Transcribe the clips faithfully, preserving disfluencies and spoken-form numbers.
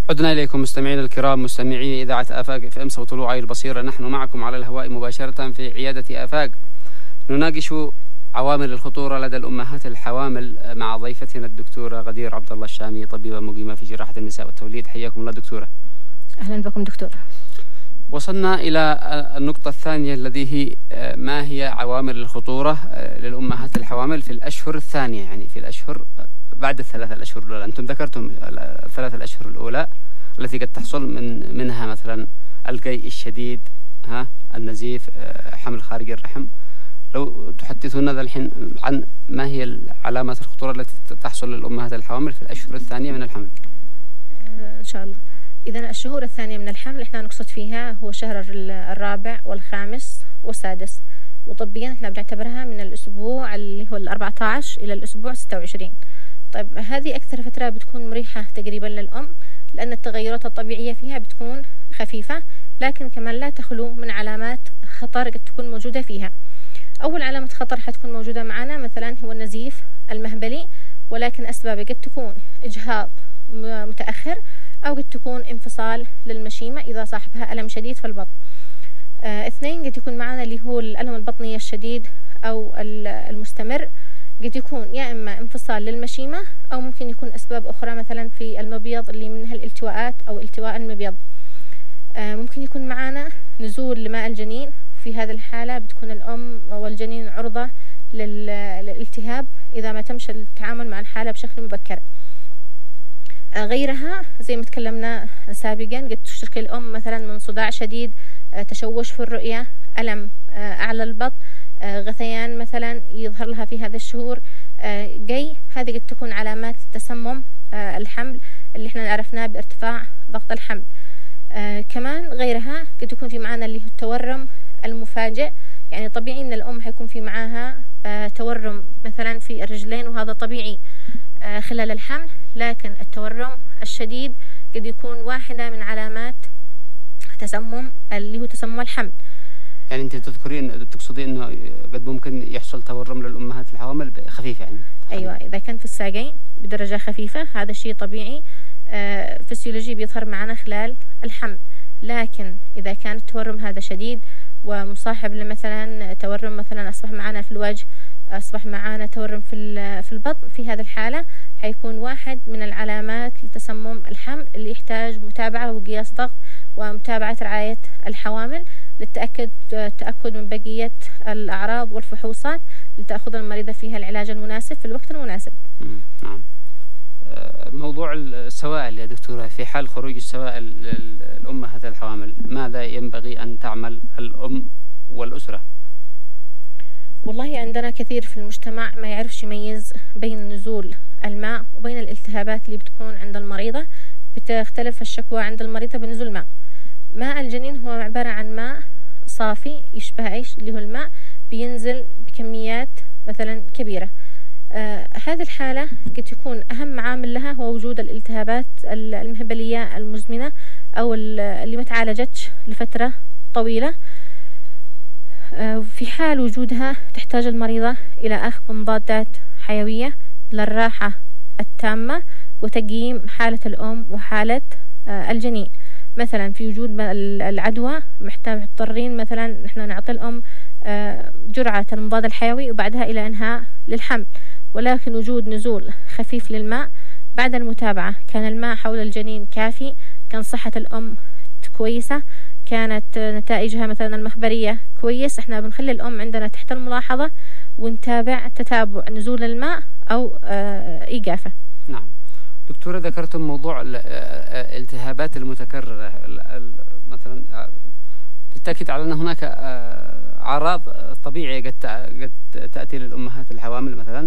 عدنا إليكم مستمعين الكرام، مستمعي إذاعة آفاق اف ام صوت الوعي البصيرة. نحن معكم على الهواء مباشرة في عيادة آفاق، نناقش عوامل الخطورة لدى الأمهات الحوامل مع ضيفتنا الدكتورة غدير عبد الله الشامي، طبيبة مقيمة في جراحة النساء والتوليد. حياكم الله دكتورة. أهلا بكم دكتور. وصلنا إلى النقطة الثانية التي هي ما هي عوامل الخطورة للأمهات الحوامل في الأشهر الثانية، يعني في الأشهر بعد الثلاثة الأشهر الأولى. أنتم ذكرتم الثلاثة الأشهر الأولى التي قد تحصل من منها مثلا القيء الشديد، ها النزيف، حمل خارج الرحم. لو تحدثونا الحين عن ما هي علامات الخطورة التي تحصل للأمهات الحوامل في الأشهر الثانية من الحمل. إن شاء الله. إذا الشهور الثانية من الحمل إحنا نقصد فيها هو شهر الرابع والخامس والسادس، وطبيا إحنا بنعتبرها من الأسبوع اللي هو الأربعة عشر إلى الأسبوع ستة وعشرين. طيب هذه أكثر فترة بتكون مريحة تقريبا للأم، لأن التغيرات الطبيعية فيها بتكون خفيفة، لكن كمان لا تخلو من علامات خطر قد تكون موجودة فيها. أول علامة خطر حتكون موجودة معنا مثلا هو النزيف المهبلي، ولكن أسبابه قد تكون إجهاض متأخر، أو قد تكون انفصال للمشيمة إذا صاحبها ألم شديد في البطن. آه اثنين قد يكون معنا اللي هو الألم البطني الشديد أو المستمر، قد يكون يا إما انفصال للمشيمة أو ممكن يكون أسباب أخرى مثلا في المبيض اللي منها الالتواءات أو التواء المبيض. آه ممكن يكون معنا نزول لماء الجنين، في هذه الحالة بتكون الأم والجنين عرضة للالتهاب إذا ما تمش التعامل مع الحالة بشكل مبكر. آه غيرها زي ما تكلمنا سابقا قد تشتكي الأم مثلا من صداع شديد، آه تشوش في الرؤية، ألم آه أعلى البطن، آه غثيان مثلا يظهر لها في هذا الشهور، آه جي. هذه قد تكون علامات تسمم آه الحمل اللي احنا عرفناه بارتفاع ضغط الحمل. آه كمان غيرها قد يكون في معانا اللي هو التورم المفاجئ، يعني طبيعي ان الام حيكون في معاها آه تورم مثلا في الرجلين، وهذا طبيعي آه خلال الحمل، لكن التورم الشديد قد يكون واحدة من علامات تسمم اللي هو تسمم الحمل. يعني انت تذكرين تقصدين انه قد ممكن يحصل تورم للامهات الحوامل خفيف يعني؟ ايوه، اذا كان في الساقين بدرجة خفيفة هذا الشيء طبيعي آه فسيولوجي بيظهر معنا خلال الحمل، لكن اذا كان التورم هذا شديد ومصاحب لمثلا تورم مثلا أصبح معنا في الوجه، أصبح معنا تورم في في البطن، في هذه الحالة حيكون واحد من العلامات لتسمم الحمل اللي يحتاج متابعة وقياس ضغط ومتابعة رعاية الحوامل للتأكد التأكد من بقية الأعراض والفحوصات لتأخذ المريضة فيها العلاج المناسب في الوقت المناسب. نعم. موضوع السوائل يا دكتورة، في حال خروج السوائل للأمهات الحوامل ماذا ينبغي أن تعمل الأم والأسرة؟ والله عندنا كثير في المجتمع ما يعرفش يميز بين نزول الماء وبين الالتهابات اللي بتكون عند المريضة. بتختلف الشكوى عند المريضة بنزول الماء. ماء الجنين هو عبارة عن ماء صافي يشبه ايش اللي هو الماء، بينزل بكميات مثلا كبيرة. آه هذه الحالة قد تكون أهم عامل لها هو وجود الالتهابات المهبلية المزمنة أو اللي ما تعالجتش لفترة طويلة. آه في حال وجودها تحتاج المريضة إلى أخذ مضادات حيوية للراحة التامة وتقييم حالة الأم وحالة آه الجنين. مثلا في وجود العدوى محتاج مضطرين مثلا نحن نعطي الأم آه جرعة المضاد الحيوي وبعدها إلى إنهاء للحمل. ولكن وجود نزول خفيف للماء بعد المتابعة، كان الماء حول الجنين كافي، كان صحة الأم كويسة، كانت نتائجها مثلا المخبرية كويس، احنا بنخلي الأم عندنا تحت الملاحظة ونتابع تتابع نزول الماء أو آه إيقافه. نعم دكتورة، ذكرتم موضوع الالتهابات المتكررة مثلا، بالتأكيد على أن هناك أعراض طبيعية قد قد تأتي للأمهات الحوامل مثلا،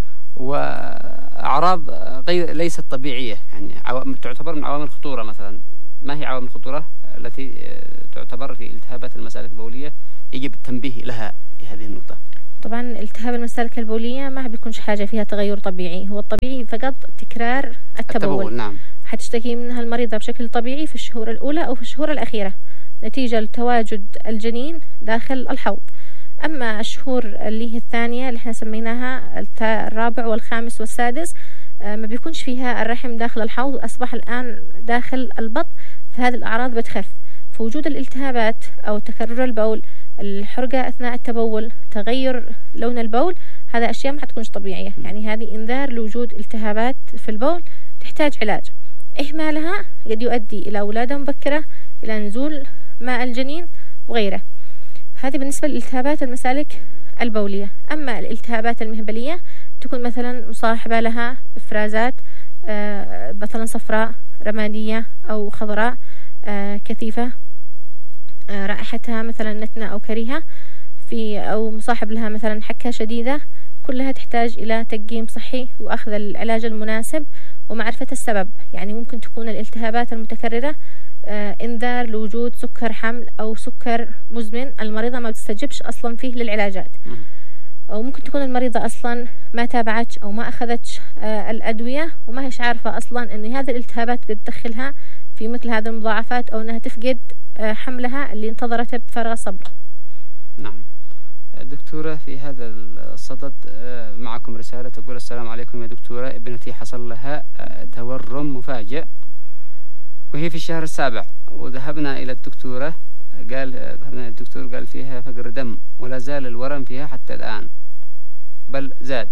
وأعراض غير ليست طبيعية، يعني تعتبر من عوامل الخطورة. مثلا ما هي عوامل الخطورة التي تعتبر في التهابات المسالك البولية يجب التنبيه لها في هذه النقطة؟ طبعا التهاب المسالك البولية ما بيكونش حاجة فيها تغير طبيعي، هو الطبيعي فقط تكرار التبول, التبول نعم. حتشتكي منها المريضة بشكل طبيعي في الشهور الأولى أو في الشهور الأخيرة نتيجة لتواجد الجنين داخل الحوض. أما الشهور اللي هي الثانية اللي احنا سميناها الرابع والخامس والسادس، ما بيكونش فيها الرحم داخل الحوض، أصبح الآن داخل البطن، فهذه الأعراض بتخف. فوجود الالتهابات أو تكرر البول، الحرقة أثناء التبول، تغير لون البول، هذا أشياء ما حتكونش طبيعية. يعني هذه إنذار لوجود التهابات في البول تحتاج علاج. إهمالها قد يؤدي إلى ولادة مبكرة، إلى نزول ماء الجنين وغيره. هذه بالنسبة للالتهابات المسالك البولية. أما الالتهابات المهبلية تكون مثلا مصاحبة لها إفرازات آه مثلا صفراء رمادية أو خضراء آه كثيفة، آه رائحتها مثلا نتنة أو كريهة، في أو مصاحب لها مثلا حكة شديدة، كلها تحتاج إلى تقييم صحي وأخذ العلاج المناسب ومعرفة السبب. يعني ممكن تكون الالتهابات المتكررة آه انذار لوجود سكر حمل أو سكر مزمن المريضة ما بتستجبش أصلا فيه للعلاجات، أو ممكن تكون المريضة أصلا ما تابعتش أو ما أخذتش آه الأدوية وما هيش عارفة أصلا أن هذه الالتهابات قد تدخلها في مثل هذه المضاعفات، أو أنها تفقد آه حملها اللي انتظرته بفارغ صبر. نعم دكتورة، في هذا الصدد معكم رسالة تقول: السلام عليكم يا دكتورة، ابنتي حصل لها تورم مفاجئ وهي في الشهر السابع، وذهبنا إلى الدكتورة قال ذهبنا إلى الدكتور قال فيها فقر دم، ولا زال الورم فيها حتى الآن بل زاد.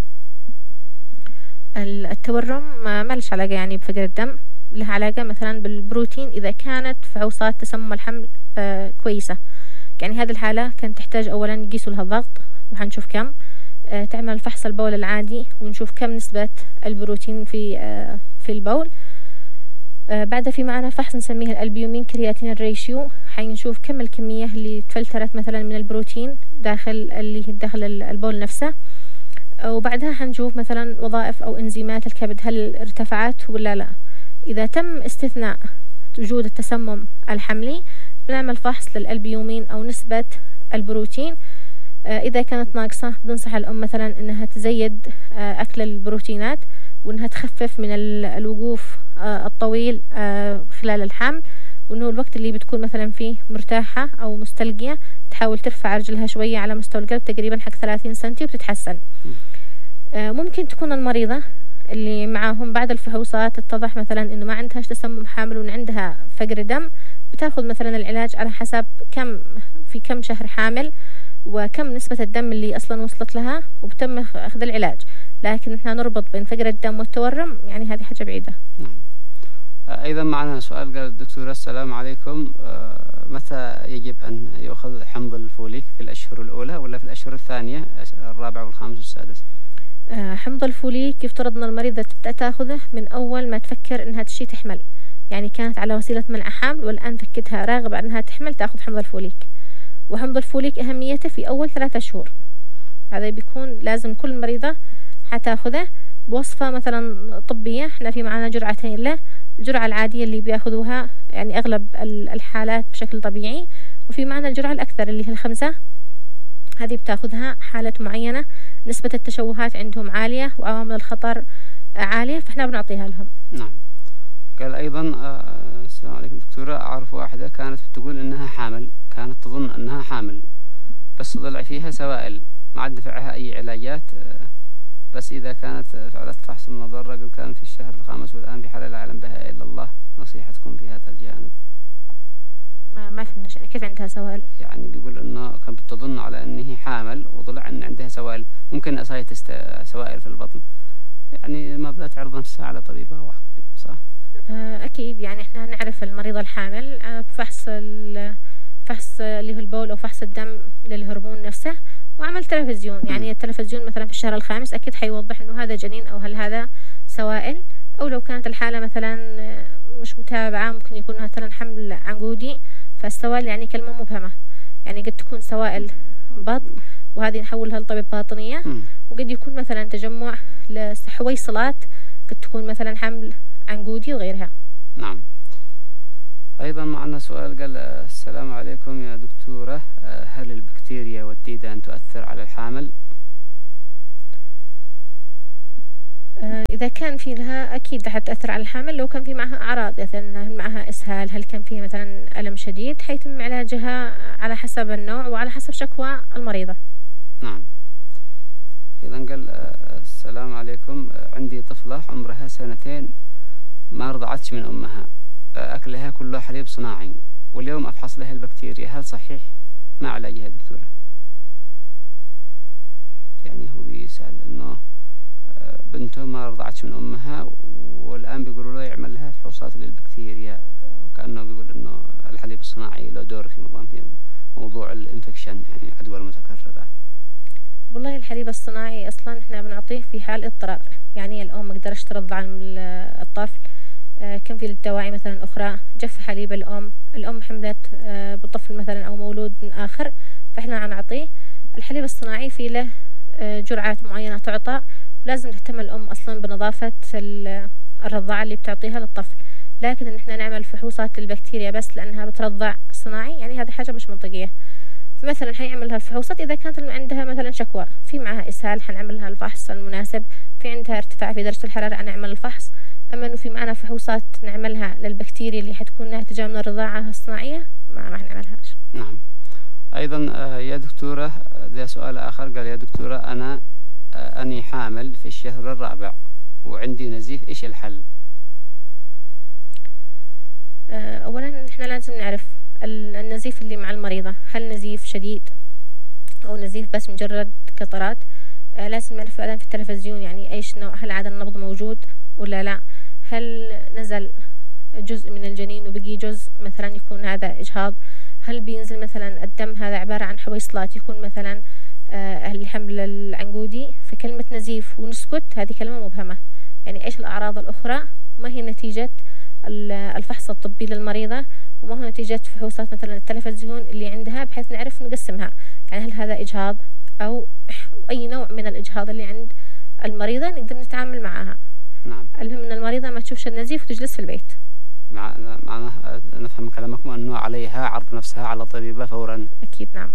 التورم ما لش علاقة يعني بفقر الدم، لها علاقة مثلا بالبروتين إذا كانت فحوصات تسمم الحمل آه كويسة. يعني هذه الحالة كانت تحتاج أولا نقيسوا لها الضغط وحنشوف كم، آه تعمل فحص البول العادي ونشوف كم نسبة البروتين في آه في البول. آه بعدها في معنا فحص نسميه الألبيومين كرياتين ريشيو، حنشوف كم الكمية اللي تفلترت مثلا من البروتين داخل اللي داخل البول نفسه. وبعدها حنشوف مثلا وظائف أو إنزيمات الكبد هل ارتفعت ولا لا. إذا تم استثناء وجود التسمم الحملي بنعمل فحص للألبيومين أو نسبة البروتين. آه إذا كانت ناقصة بننصح الأم مثلا أنها تزيد آه أكل البروتينات، وأنها تخفف من الوقوف آه الطويل آه خلال الحمل، وأنه الوقت اللي بتكون مثلا فيه مرتاحة أو مستلقية تحاول ترفع رجلها شوية على مستوى القلب تقريبا حق ثلاثين سنتي وبتتحسن. آه ممكن تكون المريضة اللي معاهم بعد الفحوصات اتضح مثلا انه ما عندهاش تسمم حامل وان عندها فقر دم، بتاخذ مثلا العلاج على حسب كم في كم شهر حامل وكم نسبة الدم اللي اصلا وصلت لها، وبتم اخذ العلاج. لكن احنا نربط بين فقر الدم والتورم، يعني هذه حاجة بعيدة. نعم. ايضا معنا سؤال قال الدكتورة: السلام عليكم، متى يجب ان يؤخذ حمض الفوليك، في الاشهر الاولى ولا في الاشهر الثانية الرابع والخامس والسادس؟ حمض الفوليك يفترض ان المريضة تبدأ تاخذه من اول ما تفكر انها تشي تحمل، يعني كانت على وسيلة منع حمل والان فكتها راغبة انها تحمل تاخذ حمض الفوليك. وحمض الفوليك اهميته في اول ثلاثة شهور، هذا بيكون لازم كل مريضة حتاخذه بوصفة مثلا طبية. احنا في معنا جرعتين له، الجرعة العادية اللي بياخذوها يعني اغلب الحالات بشكل طبيعي، وفي معنا الجرعة الاكثر اللي هي الخمسة، هذه بتاخذها حالة معينة نسبة التشوهات عندهم عالية وعوامل الخطر عالية، فاحنا بنعطيها لهم. نعم. قال أيضا: آه السلام عليكم دكتورة، أعرف واحدة كانت تقول إنها حامل، كانت تظن أنها حامل بس طلع فيها سوائل، ما عاد نفعها أي علاجات، آه بس إذا كانت فعلت فحص النظر رجل كان في الشهر الخامس والآن في حالة لا يعلم بها إلا الله، نصيحتكم في هذا الجانب؟ ما ما فهمنا كيف عندها سوائل؟ يعني بيقول انه كانت بتظن على ان هي حامل وطلع ان عندها سوائل، ممكن اصاية سوائل في البطن، يعني ما بدها تعرض نفسها على طبيبة او طبيب، صح؟ اكيد، يعني احنا نعرف المريضة الحامل بفحص فحص اللي هو البول او فحص الدم للهرمون نفسه وعمل تلفزيون. يعني التلفزيون مثلا في الشهر الخامس اكيد حيوضح انه هذا جنين او هل هذا سوائل، او لو كانت الحالة مثلا مش متابعة ممكن يكون مثلا حمل عنقودي، فالسوائل يعني كلمة مبهمة، يعني قد تكون سوائل بطن وهذه نحولها لطبيب باطنية، وقد يكون مثلا تجمع لحويصلات، قد تكون مثلا حمل عنقودي وغيرها. نعم. أيضا معنا سؤال قال: السلام عليكم يا دكتورة، هل البكتيريا والديدان تؤثر على الحامل؟ إذا كان في لها أكيد حتأثر على الحامل. لو كان في معها أعراض مثلا معها إسهال، هل كان فيها مثلا ألم شديد، حيتم علاجها على حسب النوع وعلى حسب شكوى المريضة. نعم. إذا قال السلام عليكم. عندي طفلة عمرها سنتين ما رضعتش من أمها، أكلها كله حليب صناعي، واليوم أفحص لها البكتيريا، هل صحيح؟ ما علاجها دكتورة؟ يعني هو بيسأل إنه بنته ما رضعتش من أمها والآن بيقولوا له يعمل لها فحوصات للبكتيريا، وكأنه بيقول إنه الحليب الصناعي له دور في موضوع الانفكشن، يعني عدوى المتكررة. والله الحليب الصناعي أصلا إحنا بنعطيه في حال اضطرار، يعني الأم ما قدرش ترضع عن الطفل، كان في الدواعي مثلا أخرى، جف حليب الأم، الأم حملت بطفل مثلا أو مولود من آخر، فإحنا هنعطيه الحليب الصناعي. في له جرعات معينة تعطى، لازم تهتم الأم أصلا بنظافة الرضاعة اللي بتعطيها للطفل. لكن إن إحنا نعمل فحوصات للبكتيريا بس لأنها بترضع صناعي، يعني هذه حاجة مش منطقية. مثلا حيعمل لها الفحوصات إذا كانت عندها مثلا شكوى، في معها إسهال حنعمل لها الفحص المناسب، في عندها ارتفاع في درجة الحرارة نعمل الفحص. أما إنه في معنا فحوصات نعملها للبكتيريا اللي حتكون ناتجة من الرضاعة الصناعية ما ما حنعملهاش. نعم. أيضا يا دكتورة ذا سؤال آخر، قال يا دكتورة أنا أني حامل في الشهر الرابع وعندي نزيف، إيش الحل؟ أولا إحنا لازم نعرف النزيف اللي مع المريضة، هل نزيف شديد أو نزيف بس مجرد قطرات. آه لازم نعرف بعدين في التلفزيون يعني أيش نوع، هل عدم النبض موجود ولا لا، هل نزل جزء من الجنين وبقي جزء مثلا يكون هذا إجهاض، هل بينزل مثلا الدم هذا عبارة عن حويصلات يكون مثلا آه الحمل العنقودي. فكلمة نزيف ونسكت هذه كلمة مبهمة، يعني إيش الأعراض الأخرى، ما هي نتيجة الفحص الطبي للمريضة، وما هو نتيجة فحوصات مثلا التلفزيون اللي عندها، بحيث نعرف نقسمها، يعني هل هذا إجهاض أو أي نوع من الإجهاض اللي عند المريضة نقدر نتعامل معها. نعم. المهم أن المريضة ما تشوفش النزيف وتجلس في البيت. معناه نفهم كلامكم أنه عليها عرض نفسها على طبيبة فورا. أكيد نعم.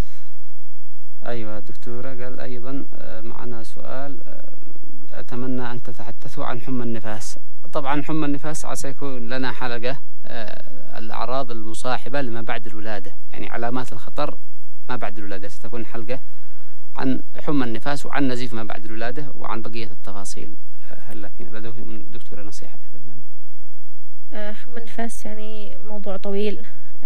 أيوة دكتورة. قال أيضا معنا سؤال، أتمنى أن تتحدثوا عن حمى النفاس. طبعا حمى النفاس عسى يكون لنا حلقة الأعراض المصاحبة لما بعد الولادة، يعني علامات الخطر ما بعد الولادة، ستكون حلقة عن حمى النفاس وعن نزيف ما بعد الولادة وعن بقية التفاصيل. هل لديكم دكتورة نصيحة في هذا الجانب؟ حمى النفاس يعني موضوع طويل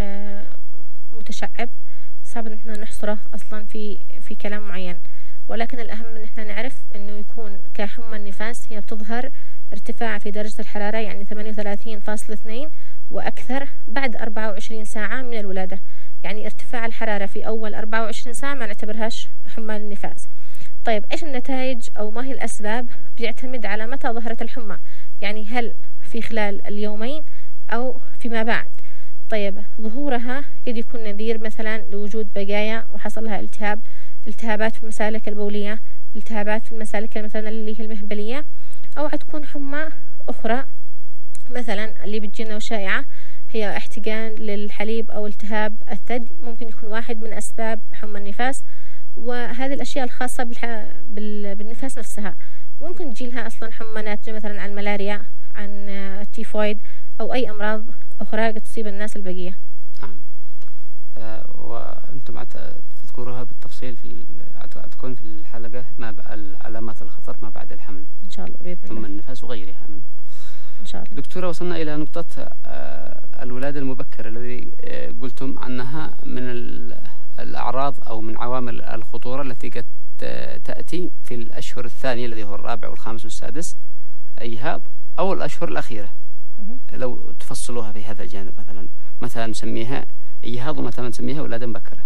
متشعب، صعب ان احنا نحصره اصلا في في كلام معين، ولكن الأهم ان احنا نعرف انه يكون كحمى النفاس هي بتظهر ارتفاع في درجة الحرارة يعني ثمانية وثلاثين فاصلة اثنين وأكثر بعد أربعة وعشرين ساعة من الولادة. يعني ارتفاع الحرارة في أول أربعة وعشرين ساعة ما نعتبرهاش حمى النفاس. طيب إيش النتائج أو ما هي الأسباب؟ بيعتمد على متى ظهرت الحمى، يعني هل في خلال اليومين أو فيما بعد. طيب ظهورها قد يكون نذير مثلا لوجود بقايا وحصل لها التهاب، التهابات في المسالك البولية، التهابات في المسالك مثلا اللي هي المهبلية، أو حتكون حمى أخرى مثلا اللي بتجينا وشائعة هي احتقان للحليب أو التهاب الثدي، ممكن يكون واحد من أسباب حمى النفاس. وهذه الأشياء الخاصة بالح... بال... بالنفاس نفسها. ممكن تجيلها أصلا حمى ناتجة مثلا عن الملاريا، عن التيفويد، أو أي أمراض أخرى قد تصيب الناس البقية. نعم. آه وأنتم تذكروها بالتفصيل في تكون في الحلقة ما علامات الخطر ما بعد الحمل إن شاء الله بإذن الله، حمى النفاس وغيرها من إن شاء الله. دكتورة وصلنا إلى نقطة آه الولادة المبكرة الذي آه قلتم أنها من الأعراض أو من عوامل الخطورة التي قد تأتي في الأشهر الثانية الذي هو الرابع والخامس والسادس، إيهاب، أو الأشهر الأخيرة. لو تفصلوها في هذا الجانب، مثلا متى نسميها إيهاب ومتى نسميها ولادة مبكرة؟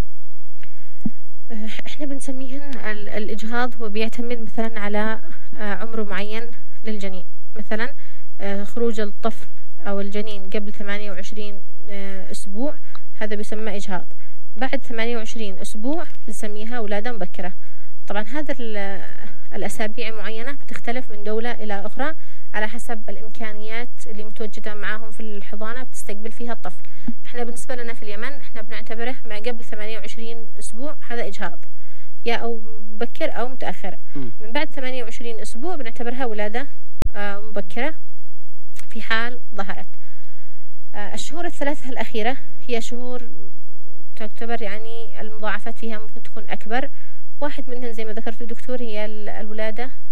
احنا بنسميهن الإجهاض، هو بيعتمد مثلا على عمر معين للجنين، مثلا خروج الطفل أو الجنين قبل ثمانية وعشرين أسبوع هذا بيسمى إجهاض. بعد ثمانية وعشرين أسبوع بنسميها ولادة مبكرة. طبعا هذا الأسابيع معينة بتختلف من دولة إلى أخرى على حسب الإمكانيات اللي متواجدة معاهم في الحضانة بتستقبل فيها الطفل. احنا بالنسبة لنا في اليمن احنا بنعتبره ما قبل ثمانية وعشرين أسبوع هذا إجهاض، يا أو مبكر أو متأخر. من بعد ثمانية وعشرين أسبوع بنعتبرها ولادة آه مبكرة في حال ظهرت. آه الشهور الثلاثة الأخيرة هي شهور تعتبر يعني المضاعفات فيها ممكن تكون أكبر. واحد منهم زي ما ذكرت الدكتور هي الولادة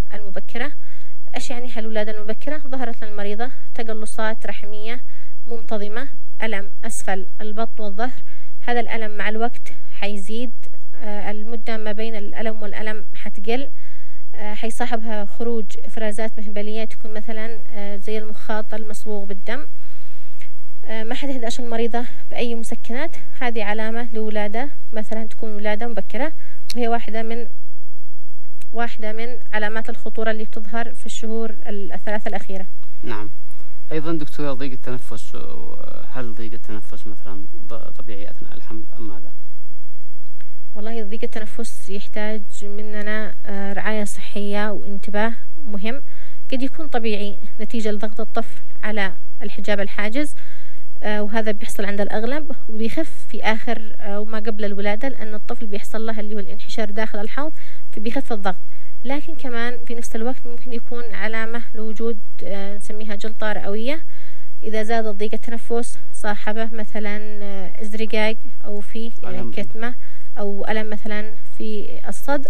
المبكرة. إيش يعني الولادة المبكرة؟ ظهرت للمريضة تقلصات رحمية منتظمة، ألم أسفل البطن والظهر. هذا الألم مع الوقت حيزيد، آه المدة ما بين الألم والألم حتقل، آه حيصاحبها خروج إفرازات مهبلية تكون مثلا آه زي المخاط المصبوغ بالدم. آه ما حتهدأش المريضة بأي مسكنات. هذه علامة لولادة مثلا تكون ولادة مبكرة، وهي واحدة من واحدة من علامات الخطورة اللي بتظهر في الشهور الثلاثة الأخيرة. نعم. أيضا دكتورة، ضيق التنفس، هل ضيق التنفس مثلا طبيعي أثناء الحمل أم ماذا؟ والله ضيق التنفس يحتاج مننا رعاية صحية وانتباه مهم. قد يكون طبيعي نتيجة لضغط الطفل على الحجاب الحاجز، وهذا بيحصل عند الأغلب وبيخف في آخر وما قبل الولادة، لأن الطفل بيحصل له اللي هو الانحشار داخل الحوض فبيخف الضغط. لكن كمان في نفس الوقت ممكن يكون علامة لوجود نسميها جلطة رئوية. إذا زاد ضيق التنفس صاحبه مثلا ازرقاق أو في كتمة أو ألم مثلا في الصدر،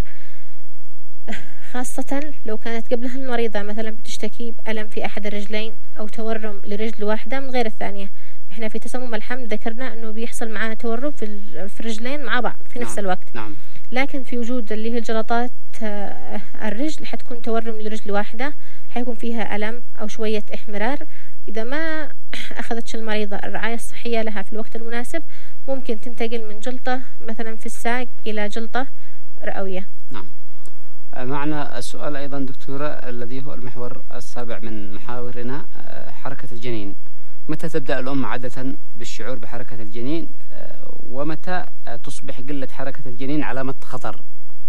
خاصة لو كانت قبلها المريضة مثلا بتشتكي بألم في أحد الرجلين أو تورم لرجل واحدة من غير الثانية. احنا في تسمم الحمل ذكرنا انه بيحصل معنا تورم في في الرجلين مع بعض في نفس نعم. الوقت. نعم. لكن في وجود اللي هي الجلطات الرجل حتكون تورم لرجل واحدة، حيكون فيها ألم أو شوية احمرار. إذا ما أخذتش المريضة الرعاية الصحية لها في الوقت المناسب ممكن تنتقل من جلطة مثلا في الساق إلى جلطة رئوية. نعم. معنا السؤال أيضا دكتورة الذي هو المحور السابع من محاورنا، حركة الجنين. متى تبدأ الأم عادة بالشعور بحركة الجنين، ومتى تصبح قلة حركة الجنين علامة خطر؟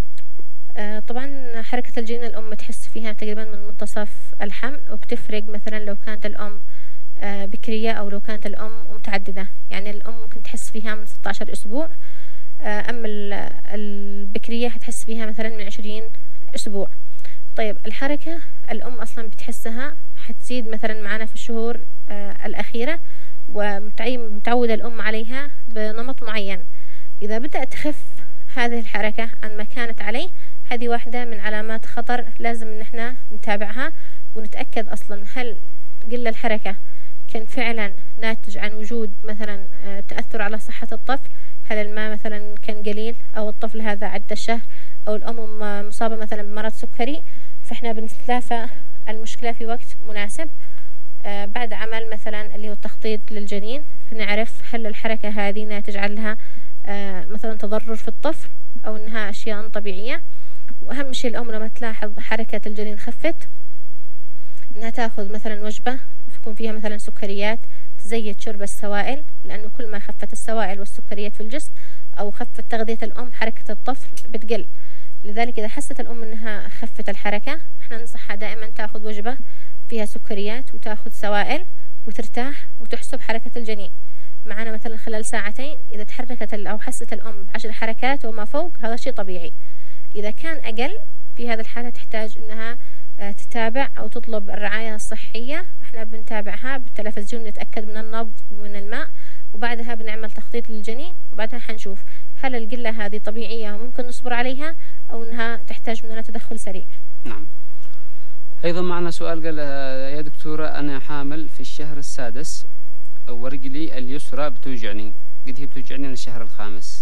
طبعا حركة الجنين الأم تحس فيها تقريبا من منتصف الحمل، وبتفرق مثلا لو كانت الأم بكرية أو لو كانت الأم متعددة. يعني الأم ممكن تحس فيها من ستة عشر أسبوع، أما البكرية هتحس فيها مثلا من عشرين أسبوع. طيب الحركة الأم أصلا بتحسها حتزيد مثلا معنا في الشهور الأخيرة، ومتعودة الأم عليها بنمط معين. إذا بدأت تخف هذه الحركة عن ما كانت عليه، هذه واحدة من علامات خطر لازم إن احنا نتابعها ونتأكد أصلا هل قل الحركة كان فعلا ناتج عن وجود مثلا تأثر على صحة الطفل، هل الماء مثلا كان قليل أو الطفل هذا عدى الشهر أو الأم مصابة مثلا بمرض سكري. فإحنا بنتلافى المشكلة في وقت مناسب آه بعد عمل مثلا اللي هو التخطيط للجنين، فنعرف هل الحركة هذه ناتج عنها آه مثلا تضرر في الطفل أو إنها أشياء طبيعية. وأهم شيء الأم لما تلاحظ حركة الجنين خفت إنها تأخذ مثلا وجبة يكون فيها مثلا سكريات، تزيد شرب السوائل، لأنه كل ما خفت السوائل والسكريات في الجسم أو خفت تغذية الأم حركة الطفل بتقل. لذلك إذا حست الأم إنها خفت الحركة، إحنا ننصحها دائما تأخذ وجبة فيها سكريات وتأخذ سوائل وترتاح وتحسب حركة الجنين. معنا مثلا خلال ساعتين إذا تحركت أو حست الأم بعشر حركات وما فوق، هذا شيء طبيعي. إذا كان أقل في هذه الحالة تحتاج إنها تتابع أو تطلب الرعاية الصحية. إحنا بنتابعها بالتلفزيون نتأكد من النبض ومن الماء، وبعدها بنعمل تخطيط للجنين، وبعدها حنشوف هل القلة هذه طبيعية وممكن نصبر عليها أو إنها تحتاج مننا تدخل سريع. نعم. أيضا معنا سؤال قال يا دكتورة أنا حامل في الشهر السادس ورجلي اليسرى بتوجعني، قد هي بتوجعني من الشهر الخامس.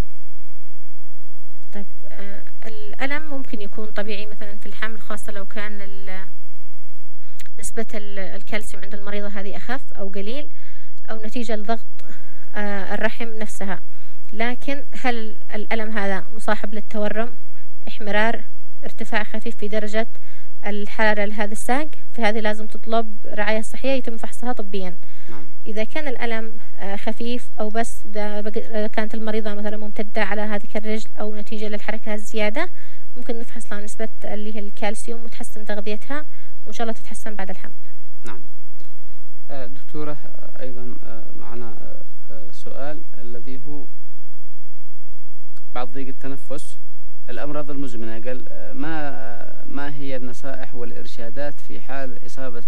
طيب آه الألم ممكن يكون طبيعي مثلا في الحمل، خاصة لو كان نسبة الكالسيوم عند المريضة هذه أخف أو قليل، أو نتيجة لضغط آه الرحم نفسها. لكن هل الألم هذا مصاحب للتورم، إحمرار، ارتفاع خفيف في درجة الحرارة لهذا الساق، فهذه لازم تطلب رعاية صحية يتم فحصها طبيا. نعم. إذا كان الألم خفيف أو بس كانت المريضة مثلا ممتدة على هذه الرجل أو نتيجة للحركة الزيادة، ممكن نفحص لها نسبة اللي هي الكالسيوم وتحسن تغذيتها، وإن شاء الله تتحسن بعد الحمل. نعم. دكتورة أيضا معنا سؤال الذي هو بعد ضيق التنفس الأمراض المزمنة، قال ما ما هي النصائح والإرشادات في حال إصابة